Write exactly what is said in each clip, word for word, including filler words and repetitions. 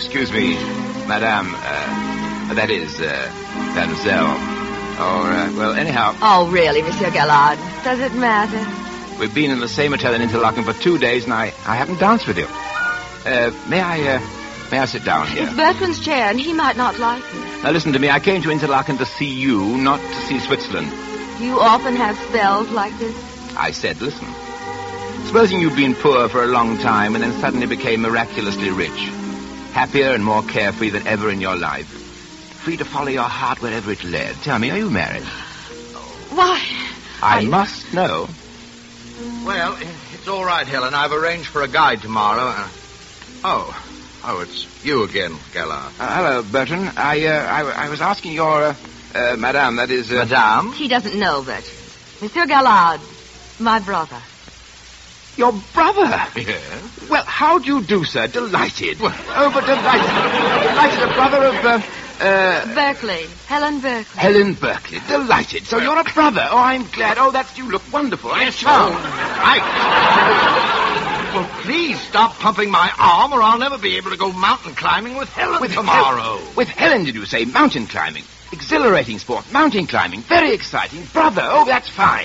excuse me, madame, uh, that is, uh, mademoiselle. Or, uh, well, anyhow... Oh, really, Monsieur Gallard? Does it matter? We've been in the same hotel in Interlaken for two days, and I, I haven't danced with you. Uh, may I, uh, may I sit down here? It's Bertrand's chair, and he might not like it. Now, listen to me. I came to Interlaken to see you, not to see Switzerland. Do you often have spells like this? I said, listen. Supposing you'd been poor for a long time and then suddenly became miraculously rich. Happier and more carefree than ever in your life. Free to follow your heart wherever it led. Tell me, are you married? Why? I I... must know. Well, it's all right, Helen. I've arranged for a guide tomorrow. Uh, oh. Oh, it's you again, Gallard. Uh, hello, Bertrand. I, uh, I, I was asking your, uh, uh, madame, that is... Uh... Madame? He doesn't know, Bertrand. Monsieur Gallard, my brother. Your brother? Yes. Well, how do you do, sir? Delighted. Oh, but delighted. Delighted, a brother of, uh, uh... Berkeley. Helen Berkeley. Helen Berkeley. Delighted. So you're a brother. Oh, I'm glad. Oh, that's... You look wonderful. Yes, I'm charmed. right. Well, please stop pumping my arm, or I'll never be able to go mountain climbing with Helen With tomorrow. Hel- with Helen, did you say? Mountain climbing. Exhilarating sport. Mountain climbing. Very exciting. Brother. Oh, that's fine.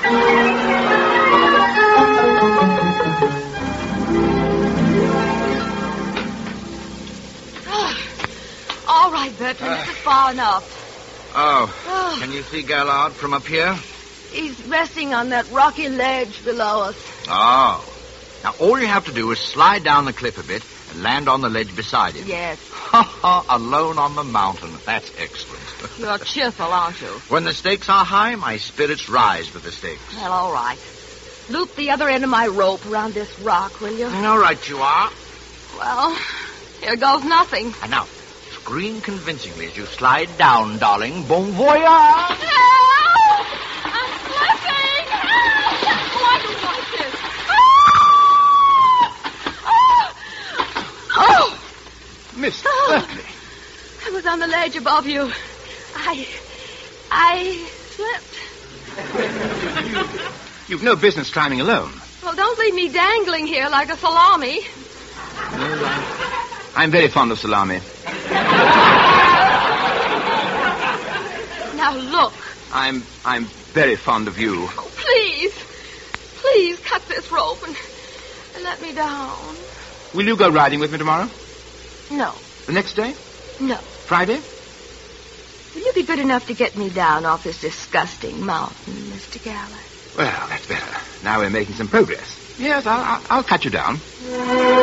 All right, Bertrand, Uh. this is far enough. Oh, Oh. can you see Gallard from up here? He's resting on that rocky ledge below us. Oh. Now, all you have to do is slide down the cliff a bit and land on the ledge beside him. Yes. Ha ha, alone on the mountain. That's excellent. You're cheerful, aren't you? When the stakes are high, my spirits rise with the stakes. Well, all right. Loop the other end of my rope around this rock, will you? All right, you are. Well, here goes nothing. And now, scream convincingly as you slide down, darling. Bon voyage! Help! I'm slipping! Help! Oh, I don't like this. Ah! Oh! Miss Oh. Berkeley. I was on the ledge above you. I... I slipped. You've no business climbing alone. Well, don't leave me dangling here like a salami. I'm very fond of salami. Now, look. I'm I'm very fond of you. Oh, please. Please cut this rope and, and let me down. Will you go riding with me tomorrow? No. The next day? No. Friday? Will you be good enough to get me down off this disgusting mountain, Mister Gallard? Well, that's better. Now we're making some progress. Yes, I'll, I'll, I'll cut you down.